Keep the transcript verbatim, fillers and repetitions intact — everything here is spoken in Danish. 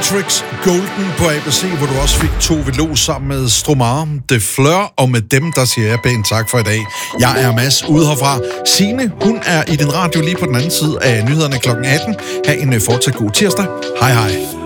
Matrix Golden på A B C, hvor du også fik Tove Lo sammen med Stromae de Fleur, og med dem, der siger jeg pænt tak for i dag. Jeg er Mads ude herfra. Signe, hun er i din radio lige på den anden side af nyhederne klokken atten. Ha' en fortsat god tirsdag. Hej hej.